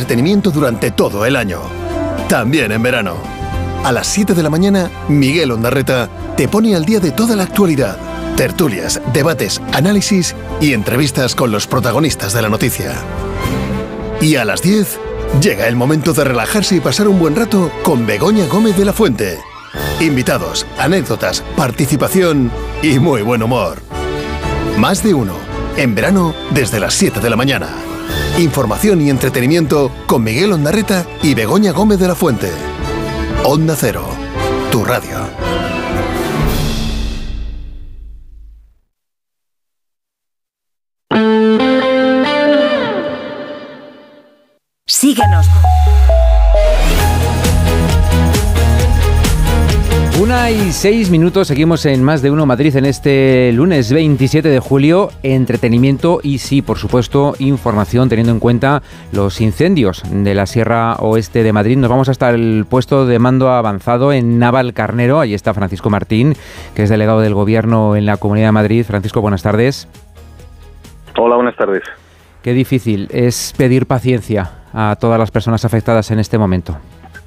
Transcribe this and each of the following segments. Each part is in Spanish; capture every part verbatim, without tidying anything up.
entretenimiento durante todo el año. También en verano. A las siete de la mañana, Miguel Ondarreta te pone al día de toda la actualidad. Tertulias, debates, análisis y entrevistas con los protagonistas de la noticia. Y a las diez, llega el momento de relajarse y pasar un buen rato con Begoña Gómez de la Fuente. Invitados, anécdotas, participación y muy buen humor. Más de uno, en verano desde las siete de la mañana. Información y entretenimiento con Miguel Ondarreta y Begoña Gómez de la Fuente. Onda Cero, tu radio. Síguenos. Una y seis minutos, seguimos en Más de Uno Madrid en este lunes veintisiete de julio. Entretenimiento y sí, por supuesto, información teniendo en cuenta los incendios de la Sierra Oeste de Madrid. Nos vamos hasta el puesto de mando avanzado en Navalcarnero. Allí está Francisco Martín, que es delegado del Gobierno en la Comunidad de Madrid. Francisco, buenas tardes. Hola, buenas tardes. Qué difícil es pedir paciencia a todas las personas afectadas en este momento.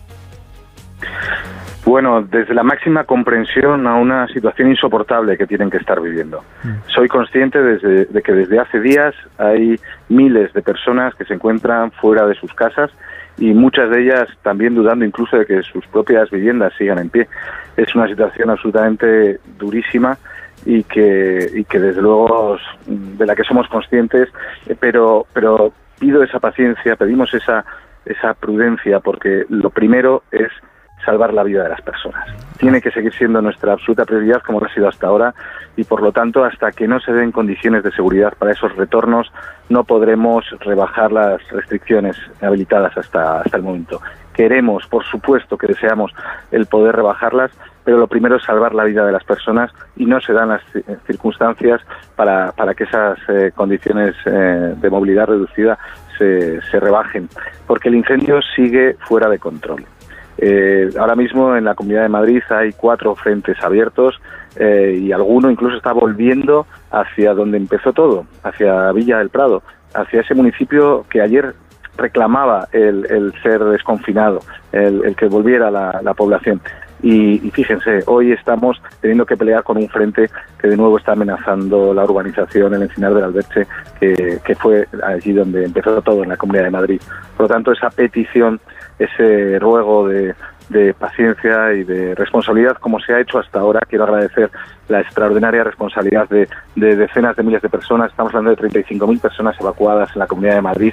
Bueno, desde la máxima comprensión a una situación insoportable que tienen que estar viviendo. Mm. Soy consciente desde, de que desde hace días hay miles de personas que se encuentran fuera de sus casas y muchas de ellas también dudando incluso de que sus propias viviendas sigan en pie. Es una situación absolutamente durísima y que, y que desde luego de la que somos conscientes, pero, pero pido esa paciencia, pedimos esa, esa prudencia, porque lo primero es salvar la vida de las personas. Tiene que seguir siendo nuestra absoluta prioridad como lo ha sido hasta ahora y por lo tanto hasta que no se den condiciones de seguridad para esos retornos no podremos rebajar las restricciones habilitadas hasta, hasta el momento. Queremos, por supuesto que deseamos el poder rebajarlas, pero lo primero es salvar la vida de las personas y no se dan las circunstancias para, para que esas eh, condiciones eh, de movilidad reducida se, se rebajen, porque el incendio sigue fuera de control. Eh, ahora mismo en la Comunidad de Madrid hay cuatro frentes abiertos eh, y alguno incluso está volviendo hacia donde empezó todo, hacia Villa del Prado, hacia ese municipio que ayer reclamaba el, el ser desconfinado, el, el que volviera la, la población. Y, y fíjense, hoy estamos teniendo que pelear con un frente que de nuevo está amenazando la urbanización, el Encinar del Alberche, que, que fue allí donde empezó todo, en la Comunidad de Madrid. Por lo tanto, esa petición, ese ruego de, de paciencia y de responsabilidad, como se ha hecho hasta ahora, quiero agradecer la extraordinaria responsabilidad de, de decenas de miles de personas. Estamos hablando de treinta y cinco mil personas evacuadas en la Comunidad de Madrid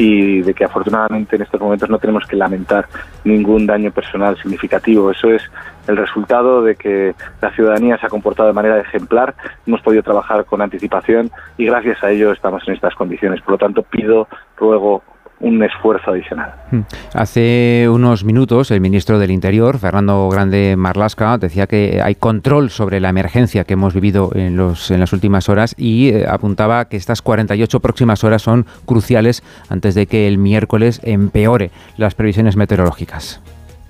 y de que afortunadamente en estos momentos no tenemos que lamentar ningún daño personal significativo. Eso es el resultado de que la ciudadanía se ha comportado de manera ejemplar, hemos podido trabajar con anticipación y gracias a ello estamos en estas condiciones. Por lo tanto, pido, ruego un esfuerzo adicional. Hace unos minutos el ministro del Interior, Fernando Grande Marlaska, decía que hay control sobre la emergencia que hemos vivido en, los, en las últimas horas y eh, apuntaba que estas cuarenta y ocho próximas horas son cruciales antes de que el miércoles empeore las previsiones meteorológicas.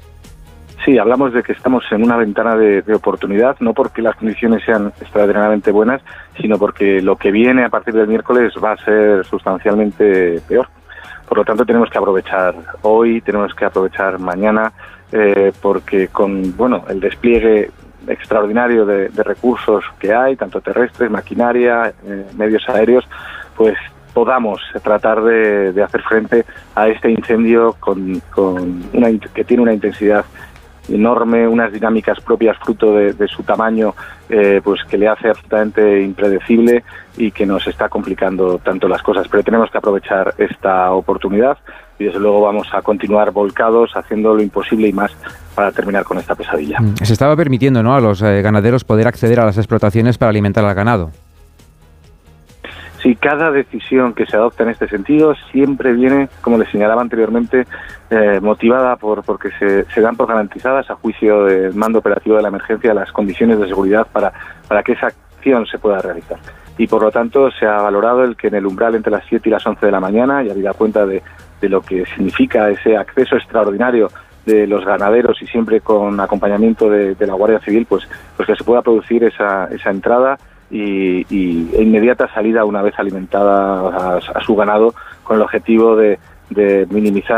Sí, hablamos de que estamos en una ventana de, de oportunidad, no porque las condiciones sean extraordinariamente buenas, sino porque lo que viene a partir del miércoles va a ser sustancialmente peor. Por lo tanto, tenemos que aprovechar hoy, tenemos que aprovechar mañana, eh, porque con bueno el despliegue extraordinario de, de recursos que hay, tanto terrestres, maquinaria, eh, medios aéreos, pues podamos tratar de, de hacer frente a este incendio con, con una, que tiene una intensidad enorme, unas dinámicas propias fruto de, de su tamaño, eh, pues que le hace absolutamente impredecible y que nos está complicando tanto las cosas. Pero tenemos que aprovechar esta oportunidad y desde luego vamos a continuar volcados haciendo lo imposible y más para terminar con esta pesadilla. Se estaba permitiendo, ¿no?, a los eh, ganaderos poder acceder a las explotaciones para alimentar al ganado. Sí, cada decisión que se adopta en este sentido siempre viene, como les señalaba anteriormente, eh, motivada por porque se, se dan por garantizadas a juicio del mando operativo de la emergencia las condiciones de seguridad para, para que esa acción se pueda realizar. Y por lo tanto se ha valorado el que en el umbral entre las siete y las once de la mañana, y habida cuenta de, de lo que significa ese acceso extraordinario de los ganaderos y siempre con acompañamiento de, de la Guardia Civil, pues, pues que se pueda producir esa, esa entrada Y, y e inmediata salida una vez alimentada a, a su ganado con el objetivo de, de minimizar